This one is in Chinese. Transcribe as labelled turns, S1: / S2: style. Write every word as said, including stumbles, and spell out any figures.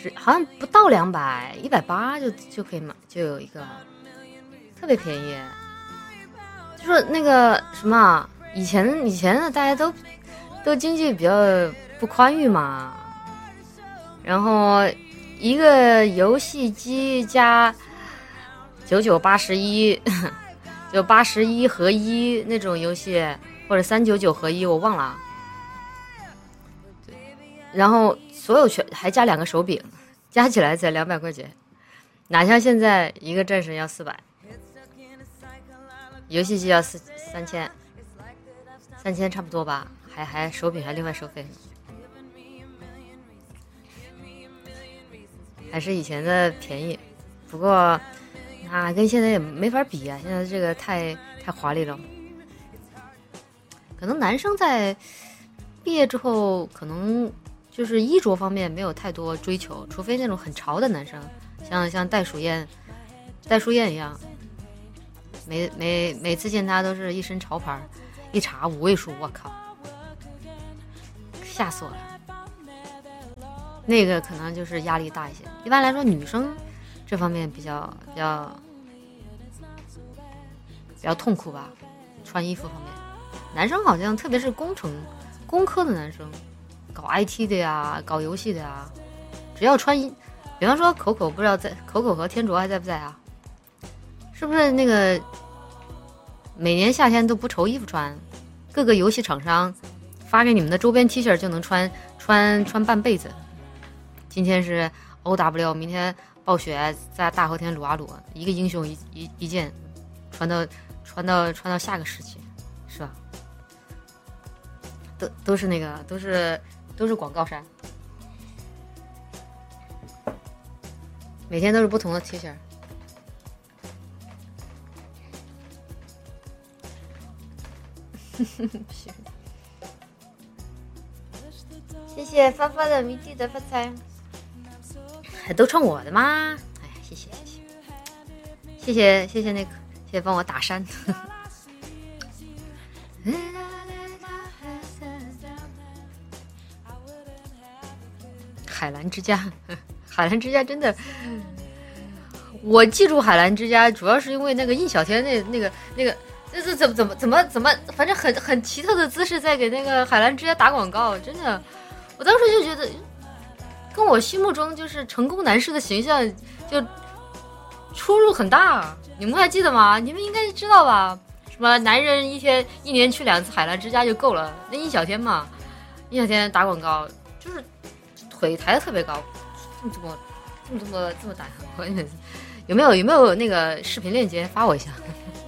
S1: 只好像不到两百，一百八就就可以买，就有一个，特别便宜。就是那个什么，以前以前的大家都都经济比较不宽裕嘛，然后一个游戏机加九九八十一，就八十一合一那种游戏，或者三九九合一，我忘了。然后所有全还加两个手柄，加起来才两百块钱，哪像现在一个战神要四百，游戏机要四三千，三千差不多吧，还还手柄还另外收费，还是以前的便宜，不过那跟现在也没法比啊，现在这个太太华丽了，可能男生在毕业之后可能。就是衣着方面没有太多追求，除非那种很潮的男生，像像袋鼠燕、袋鼠燕一样，每每每次见他都是一身潮牌，一查五位数，我靠，吓死我了。那个可能就是压力大一些。一般来说，女生这方面比较比较比较痛苦吧，穿衣服方面。男生好像特别是工程、工科的男生。搞 I T 的呀，搞游戏的呀，只要穿衣，比方说口口不知道在口口和天卓还在不在啊？是不是那个每年夏天都不愁衣服穿？各个游戏厂商发给你们的周边 T 恤就能穿穿穿半辈子。今天是 O W， 明天暴雪，在大后天撸啊撸，一个英雄一一一件，穿到穿到穿到下个时期，是吧？都都是那个都是。都是广告衫，每天都是不同的 T 恤。谢谢发发的迷弟的发财，还都穿我的吗？哎呀，谢谢谢谢谢谢谢谢那个谢谢帮我打衫。海澜之家，海澜之家真的，我记住海澜之家主要是因为那个印小天那那个那个这这怎么怎么怎么怎么，反正很很奇特的姿势在给那个海澜之家打广告，真的，我当时就觉得跟我心目中就是成功男士的形象就出入很大。你们还记得吗？你们应该知道吧？什么男人一天一年去两次海澜之家就够了？那印小天嘛，印小天打广告就是腿抬得特别高，这么这么这么这么这么大，有没有有没有那个视频链接发我一下？